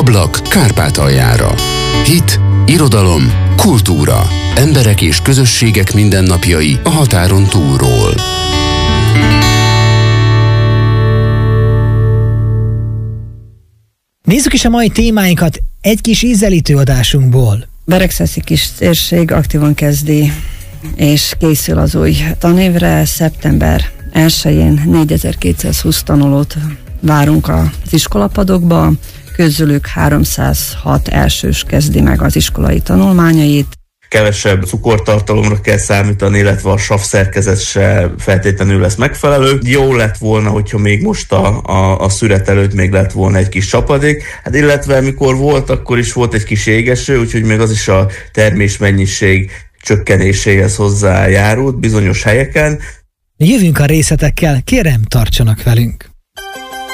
Ablak Kárpátaljára. Hit, irodalom, kultúra. Emberek és közösségek mindennapjai a határon túlról. Nézzük is a mai témáinkat egy kis ízelítő adásunkból. Beregszászi kis térség aktívan kezdi és készül az új tanévre. Szeptember 1-én 4220 tanulót várunk az iskolapadokba, közülük 306 elsős kezdi meg az iskolai tanulmányait. Kevesebb cukortartalomra kell számítani, illetve a sav szerkezet se feltétlenül lesz megfelelő. Jó lett volna, hogyha még most a szüret előtt még lett volna egy kis csapadék, hát illetve mikor volt, akkor is volt egy kis égeső, úgyhogy még az is a termésmennyiség csökkenéséhez hozzájárult bizonyos helyeken. Jövünk a részletekkel, kérem, tartsanak velünk!